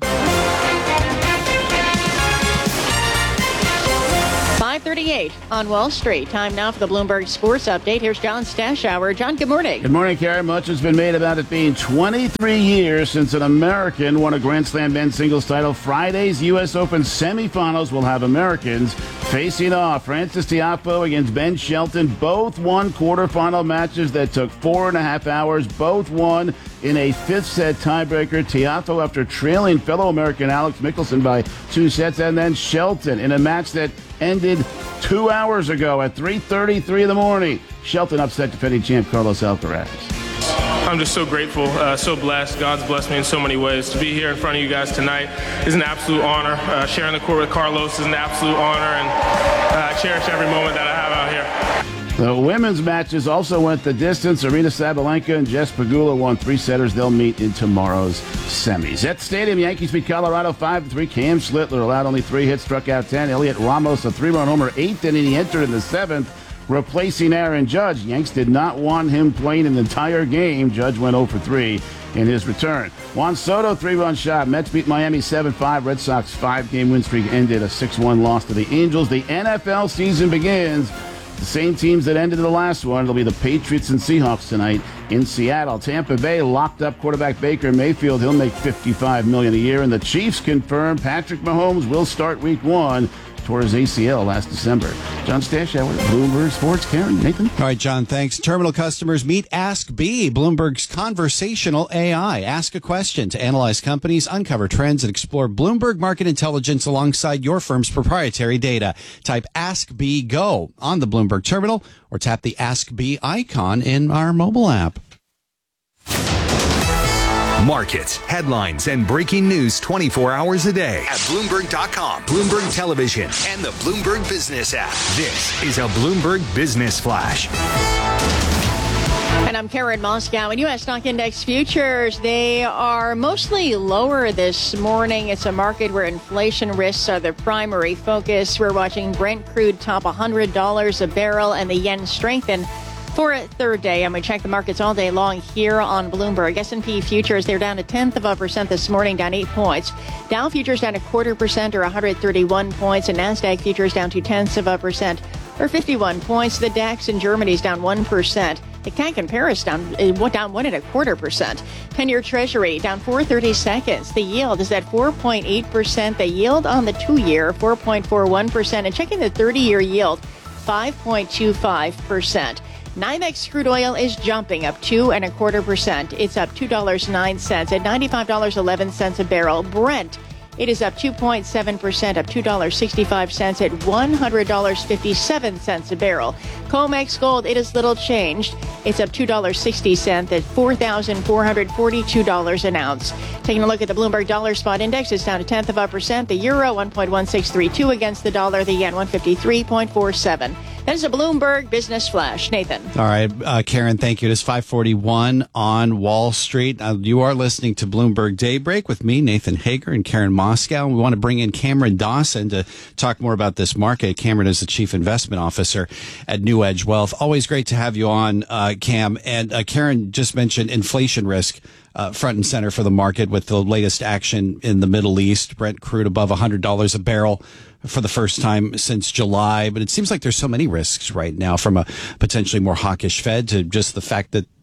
five thirty-eight on Wall Street. Time now for the Bloomberg Sports Update. Here's John Stashower. John, good morning. Good morning, Karen. Much has been made about it being twenty-three years since an American won a Grand Slam men's singles title. Friday's U S Open semifinals will have Americans facing off. Frances Tiafoe against Ben Shelton. Both won quarterfinal matches that took four and a half hours. Both won in a fifth set tiebreaker. Tiafoe after trailing fellow American Alex Mickelson by two sets, and then Shelton in a match that ended two hours ago at three thirty-three in the morning. Shelton upset defending champ Carlos Alcaraz. I'm just so grateful, uh, so blessed. God's blessed me in so many ways. To be here in front of you guys tonight is an absolute honor. Uh, sharing the court with Carlos is an absolute honor, and uh, I cherish every moment that I have out here. The women's matches also went the distance. Arina Sabalenka and Jess Pegula won three setters. They'll meet in tomorrow's semis. At Stadium, Yankees beat Colorado five to three. Cam Schlittler allowed only three hits, struck out ten. Elliot Ramos, a three-run homer, eighth inning. He entered in the seventh, replacing Aaron Judge. Yanks did not want him playing an entire game. Judge went oh for three in his return. Juan Soto, three-run shot. Mets beat Miami seven five. Red Sox five-game win streak ended a six one loss to the Angels. The N F L season begins. The same teams that ended the last one. It'll be the Patriots and Seahawks tonight in Seattle. Tampa Bay locked up quarterback Baker Mayfield. He'll make fifty-five million dollars a year. And the Chiefs confirm Patrick Mahomes will start week one. Tore his A C L last December. John Stashower, Bloomberg Sports. Karen, Nathan. All right, John, thanks. Terminal customers meet Ask B, Bloomberg's conversational A I. Ask a question to analyze companies, uncover trends, and explore Bloomberg market intelligence alongside your firm's proprietary data. Type Ask B Go on the Bloomberg terminal or tap the Ask B icon in our mobile app. Markets, headlines, and breaking news twenty-four hours a day at Bloomberg dot com, Bloomberg Television, and the Bloomberg Business app. This is a Bloomberg Business Flash. And I'm Karen Moscow. And U S stock index futures, they are mostly lower this morning. It's a market where inflation risks are the primary focus. We're watching Brent crude top one hundred dollars a barrel and the yen strengthen for a third day. And we check the markets all day long here on Bloomberg. S and P futures, they're down a tenth of a percent this morning, down eight points. Dow futures down a quarter percent or one hundred thirty-one points. And NASDAQ futures down two tenths of a percent or fifty-one points. The DAX in Germany is down one percent. The C A C in Paris down, uh, down one and a quarter percent. ten-year Treasury down four thirty-seconds. The yield is at four point eight percent. The yield on the two-year, four point four one percent. And checking the thirty-year yield, five point two five percent. NYMEX crude oil is jumping up two and a quarter percent. It's up two dollars and nine cents at ninety-five dollars and eleven cents a barrel. Brent, it is up two point seven percent, up two dollars and sixty-five cents at one hundred dollars and fifty-seven cents a barrel. COMEX gold, it is little changed. It's up two dollars and sixty cents at four thousand four hundred forty-two dollars an ounce. Taking a look at the Bloomberg Dollar Spot Index, it's down a tenth of a percent. The euro, one point one six three two against the dollar. The yen, one fifty-three point four seven. That is a Bloomberg Business Flash. Nathan. All right, uh, Karen, thank you. It is five forty-one on Wall Street. Uh, you are listening to Bloomberg Daybreak with me, Nathan Hager, and Karen Moscow. And we want to bring in Cameron Dawson to talk more about this market. Cameron is the Chief Investment Officer at New Edge Wealth. Always great to have you on, uh, Cam. And uh, Karen just mentioned inflation risk. Uh, front and center for the market with the latest action in the Middle East. Brent crude above one hundred dollars a barrel for the first time since July. But it seems like there's so many risks right now, from a potentially more hawkish Fed to just the fact that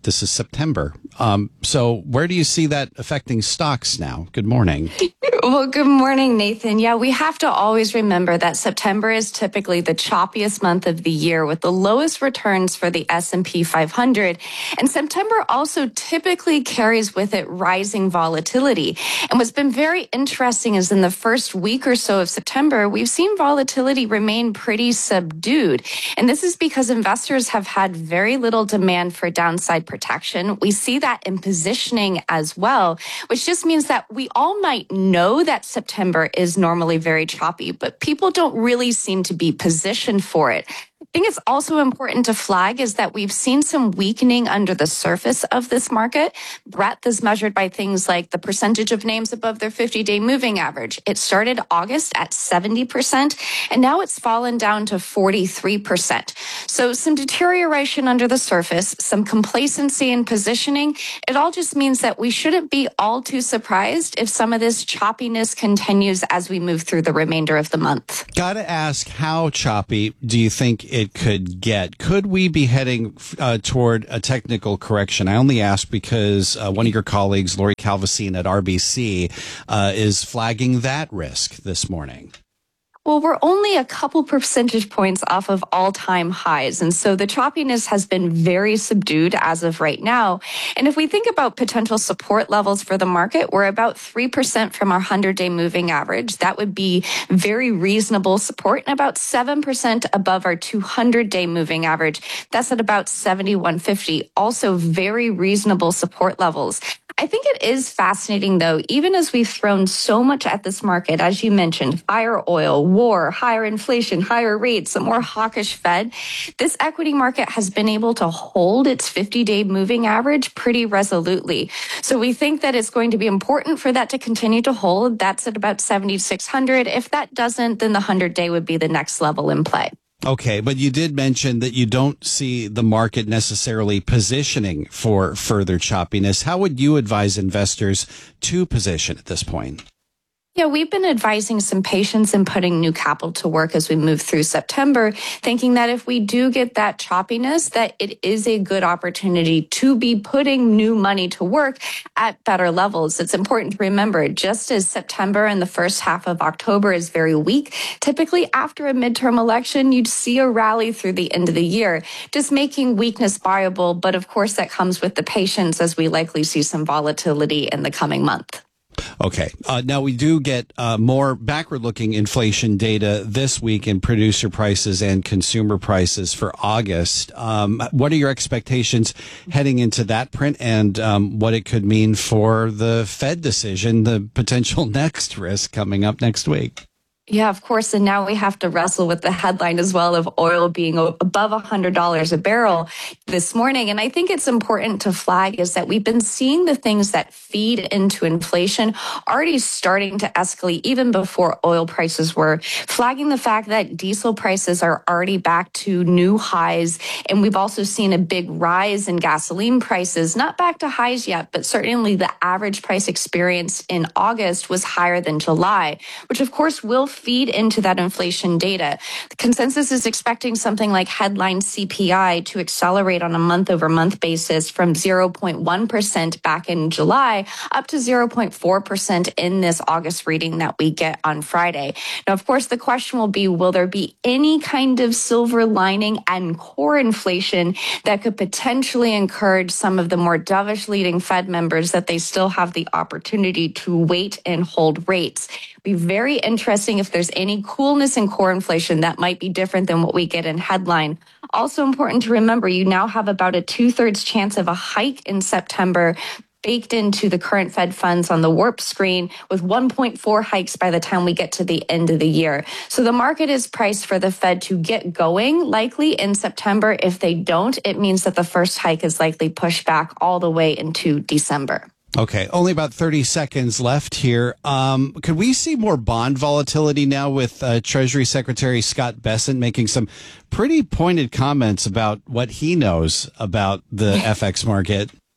this is September. Um, so where do you see that affecting stocks now? Good morning. Well, good morning, Nathan. Yeah, we have to always remember that September is typically the choppiest month of the year with the lowest returns for the S and P five hundred. And September also typically carries with it rising volatility. And what's been very interesting is in the first week or so of September, we've seen volatility remain pretty subdued. And this is because investors have had very little demand for downside protection. We see that in positioning as well, which just means that we all might know that September is normally very choppy, but people don't really seem to be positioned for it. I think it's also important to flag is that we've seen some weakening under the surface of this market. Breadth is measured by things like the percentage of names above their fifty-day moving average. It started August at seventy percent, and now it's fallen down to forty-three percent. So some deterioration under the surface, some complacency in positioning. It all just means that we shouldn't be all too surprised if some of this choppiness continues as we move through the remainder of the month. Gotta ask, how choppy do you think it could get? Could we be heading uh, toward a technical correction? I only ask because uh, one of your colleagues, Lori Calvasine at R B C, uh, is flagging that risk this morning. Well, we're only a couple percentage points off of all-time highs. And so the choppiness has been very subdued as of right now. And if we think about potential support levels for the market, we're about three percent from our hundred-day moving average. That would be very reasonable support, and about seven percent above our two hundred-day moving average. That's at about seventy-one fifty. Also very reasonable support levels. I think it is fascinating, though, even as we've thrown so much at this market, as you mentioned, higher oil, war, higher inflation, higher rates, a more hawkish Fed, this equity market has been able to hold its fifty-day moving average pretty resolutely. So we think that it's going to be important for that to continue to hold. That's at about seventy-six hundred. If that doesn't, then the hundred-day would be the next level in play. Okay, but you did mention that you don't see the market necessarily positioning for further choppiness. How would you advise investors to position at this point? Yeah, we've been advising some patience in putting new capital to work as we move through September, thinking that if we do get that choppiness, that it is a good opportunity to be putting new money to work at better levels. It's important to remember, just as September and the first half of October is very weak, typically after a midterm election, you'd see a rally through the end of the year, just making weakness viable. But of course, that comes with the patience as we likely see some volatility in the coming month. Okay. Uh, now, we do get uh, more backward-looking inflation data this week in producer prices and consumer prices for August. Um, what are your expectations heading into that print, and um, what it could mean for the Fed decision, the potential next risk coming up next week? Yeah, of course. And now we have to wrestle with the headline as well of oil being above one hundred dollars a barrel this morning. And I think it's important to flag is that we've been seeing the things that feed into inflation already starting to escalate even before oil prices were, flagging the fact that diesel prices are already back to new highs. And we've also seen a big rise in gasoline prices, not back to highs yet, but certainly the average price experienced in August was higher than July, which of course will feed into that inflation data. The consensus is expecting something like headline C P I to accelerate on a month over month basis from zero point one percent back in July up to zero point four percent in this August reading that we get on Friday. Now, of course, the question will be, will there be any kind of silver lining and core inflation that could potentially encourage some of the more dovish leading Fed members that they still have the opportunity to wait and hold rates? Be very interesting if there's any coolness in core inflation that might be different than what we get in headline. Also important to remember, you now have about a two-thirds chance of a hike in September baked into the current Fed funds on the warp screen, with one point four hikes by the time we get to the end of the year. So the market is priced for the Fed to get going likely in September. If they don't, it means that the first hike is likely pushed back all the way into December. Okay, only about thirty seconds left here. Um, could we see more bond volatility now with uh, Treasury Secretary Scott Bessent making some pretty pointed comments about what he knows about the F X market?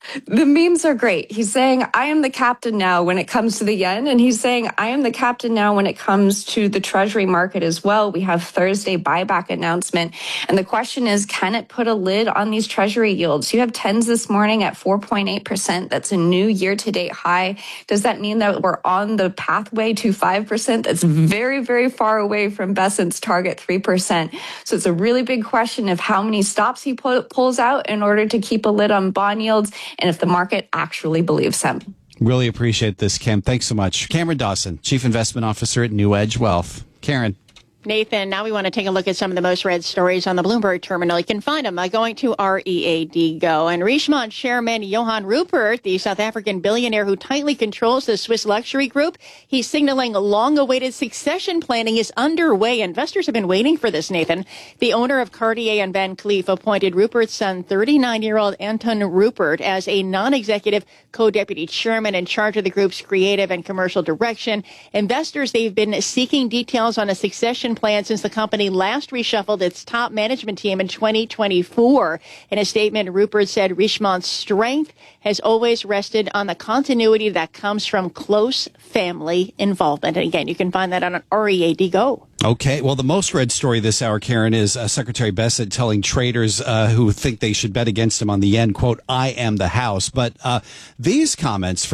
The memes are great. He's saying, I am the captain now when it comes to the yen. And he's saying, I am the captain now when it comes to the treasury market as well. We have Thursday buyback announcement. And the question is, can it put a lid on these treasury yields? You have tens this morning at four point eight percent. That's a new year-to-date high. Does that mean that we're on the pathway to five percent? That's very, very far away from Bessent's target three percent. So it's a really big question of how many stops he pull, pulls out in order to keep a lid on bond yields, and if the market actually believes him. Really appreciate this, Kim. Thanks so much. Cameron Dawson, Chief Investment Officer at New Edge Wealth. Karen. Nathan, now we want to take a look at some of the most read stories on the Bloomberg terminal. You can find them by going to R E A D Go. And Richemont chairman Johan Rupert, the South African billionaire who tightly controls the Swiss luxury group, he's signaling long-awaited succession planning is underway. Investors have been waiting for this, Nathan. The owner of Cartier and Van Cleef appointed Rupert's son, thirty-nine-year-old Anton Rupert, as a non-executive co-deputy chairman in charge of the group's creative and commercial direction. Investors, they've been seeking details on a succession plan since the company last reshuffled its top management team in twenty twenty-four. In a statement, Rupert said Richemont's strength has always rested on the continuity that comes from close family involvement. And again, you can find that on R E A D Go. Okay. Well, the most read story this hour, Karen, is uh, Secretary Bessent telling traders uh, who think they should bet against him on the yen, quote, I am the house. But uh, these comments from